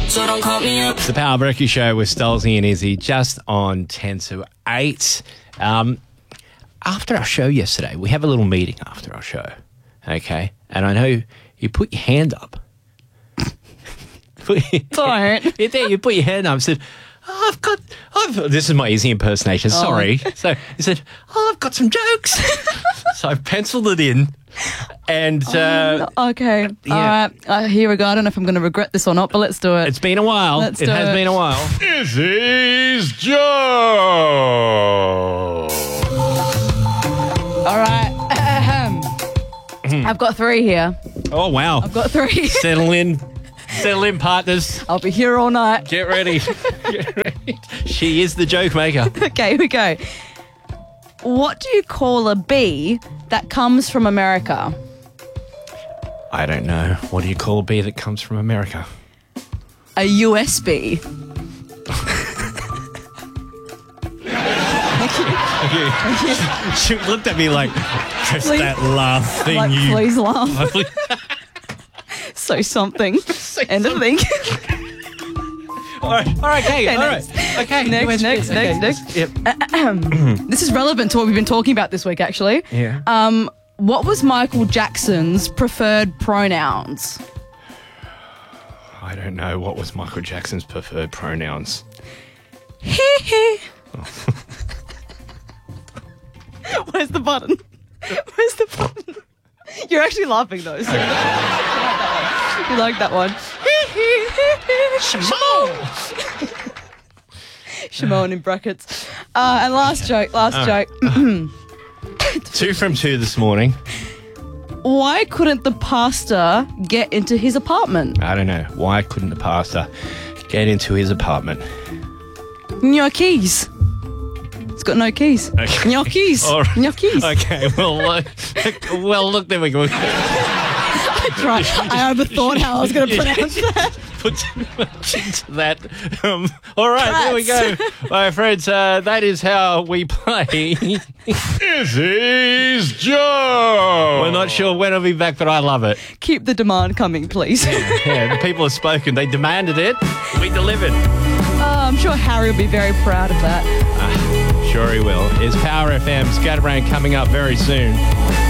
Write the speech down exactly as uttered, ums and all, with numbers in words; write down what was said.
so don't call me up. It's the Power Breaky Show with Stolzy and Izzy, just on ten to eight. Um, after our show yesterday, we have a little meeting after our show, okay? And I know you put your hand up. Don't. You there, you put your hand up and said, oh, I've got, I've, this is my easy impersonation, sorry. Oh. So you said, oh, I've got some jokes. So I've penciled it in. And uh, oh, okay, yeah. All right. Uh, here we go. I don't know if I'm going to regret this or not, but let's do it. It's been a while. Let's it do has it. been a while. Izzy's Joe. All right. I've got three here. Oh wow! I've got three. Settle in, settle in, partners. I'll be here all night. Get ready. Get ready. She is the joke maker. Okay, here we go. What do you call a bee that comes from America? I don't know. What do you call a bee that comes from America? A U S B. She looked at me like, just Please. that laugh thing Like, you... please laugh. So something. End of thing. all right, all right, okay, Okay, all next. right. Okay, Next, U S B. next, Okay. next, Yep. This is relevant to what we've been talking about this week, actually. Yeah. Um, what was Michael Jackson's preferred pronouns? I don't know. What was Michael Jackson's preferred pronouns? Hee hee. Where's the button? Where's the button? You're actually laughing though. So you like that one? Shimon. Shimon in brackets. Uh, and last joke. Last joke. Two from two this morning. Why couldn't the pastor get into his apartment? I don't know. Why couldn't the pastor get into his apartment? No keys. It's got no keys. Okay. No keys. All right. No keys. Okay, well, look, well, look, there we go. I tried. I overthought how I was going to pronounce that. Put too much into that. Um, all right, there we go. My friends, uh, that is how we play. Izzy's Joe. We're not sure when I'll be back, but I love it. Keep the demand coming, please. Yeah, the people have spoken. They demanded it. We delivered. Oh, I'm sure Harry will be very proud of that. Uh, sure he will. Is Power F M Scatterbrain coming up very soon.